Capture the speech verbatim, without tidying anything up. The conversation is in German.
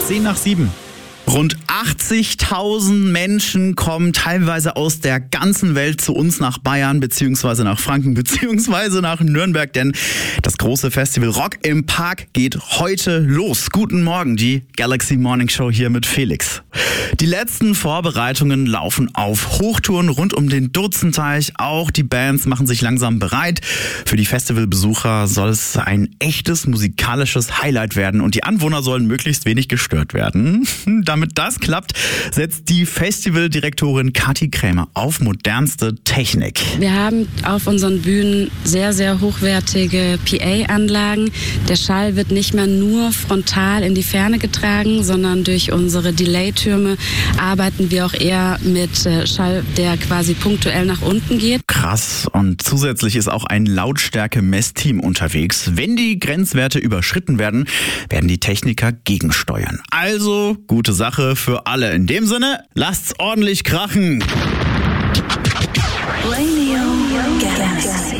zehn nach sieben. Rund achtzigtausend Menschen kommen teilweise aus der ganzen Welt zu uns nach Bayern beziehungsweise nach Franken beziehungsweise nach Nürnberg, denn das große Festival Rock im Park geht heute los. Guten Morgen, die Galaxy Morning Show hier mit Felix. Die letzten Vorbereitungen laufen auf Hochtouren rund um den Dutzenteich. Auch die Bands machen sich langsam bereit. Für die Festivalbesucher soll es ein echtes musikalisches Highlight werden und die Anwohner sollen möglichst wenig gestört werden. Damit das klappt, setzt die Festivaldirektorin Kathi Krämer auf modernste Technik. Wir haben auf unseren Bühnen sehr, sehr hochwertige P A-Anlagen. Der Schall wird nicht mehr nur frontal in die Ferne getragen, sondern durch unsere Delay-Türme arbeiten wir auch eher mit Schall, der quasi punktuell nach unten geht. Krass. Und zusätzlich ist auch ein Lautstärke-Messteam unterwegs. Wenn die Grenzwerte überschritten werden, werden die Techniker gegensteuern. Also gute Sache für alle. In dem Sinne, lasst's ordentlich krachen.